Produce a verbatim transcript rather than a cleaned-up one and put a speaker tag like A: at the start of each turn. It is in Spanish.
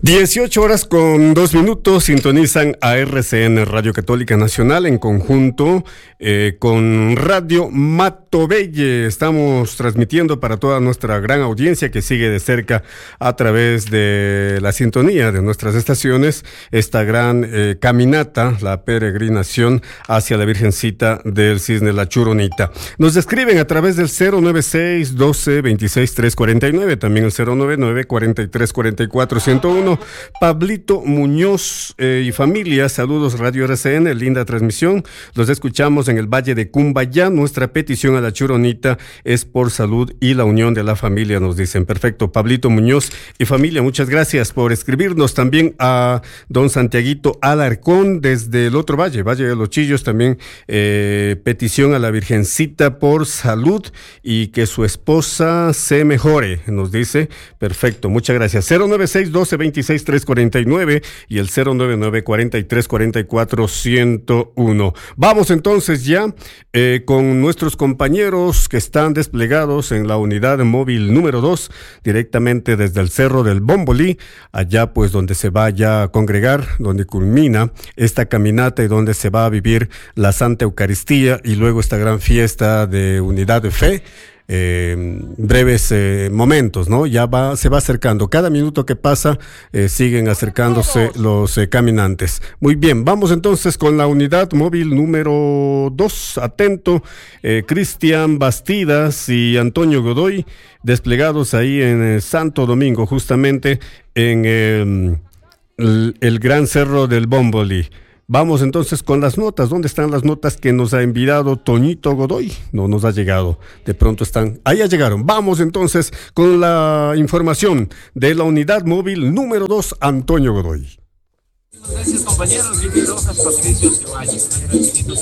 A: dieciocho horas con dos minutos, sintonizan a R C N Radio Católica Nacional en conjunto eh, con Radio Matobelle. Estamos transmitiendo para toda nuestra gran audiencia que sigue de cerca a través de la sintonía de nuestras estaciones esta gran eh, caminata, la peregrinación hacia la Virgencita del Cisne, la Churonita. Nos escriben a través del cero nueve seis, doce, veintiséis, trescientos cuarenta y nueve, también el cero nueve nueve, cuarenta y tres, cuarenta y cuatro, ciento uno. Pablito Muñoz eh, y familia, saludos Radio R C N, linda transmisión, los escuchamos en el Valle de Cumbayá. Nuestra petición a la Churonita es por salud y la unión de la familia, nos dicen. Perfecto, Pablito Muñoz y familia, muchas gracias por escribirnos. También a don Santiaguito Alarcón desde el otro valle, Valle de los Chillos, también eh, petición a la Virgencita por salud y que su esposa se mejore, nos dice. Perfecto, muchas gracias. cero nueve seis, doce, veintiséis, trescientos cuarenta y nueve y el cero nueve nueve, cuarenta y tres, cuarenta y cuatro, ciento uno. Vamos entonces ya eh, con nuestros compañeros que están desplegados en la unidad móvil número dos, directamente desde el Cerro del Bombolí, allá pues donde se vaya a congregar, donde culmina esta caminata y donde se va a vivir la Santa Eucaristía y luego esta gran fiesta de unidad de fe. Eh, breves eh, momentos, ¿no? Ya va, se va acercando. Cada minuto que pasa eh, siguen acercándose los eh, caminantes. Muy bien, vamos entonces con la unidad móvil número dos. Atento, eh, Cristian Bastidas y Antonio Godoy, desplegados ahí en eh, Santo Domingo, justamente en eh, el, el Gran Cerro del Bombolí. Vamos entonces con las notas. ¿Dónde están las notas que nos ha enviado Toñito Godoy? No nos ha llegado. De pronto están. Ahí ya llegaron. Vamos entonces con la información de la unidad móvil número dos, Antonio Godoy.
B: Gracias, compañeros. Bienvenidos a Patricio Ceballos.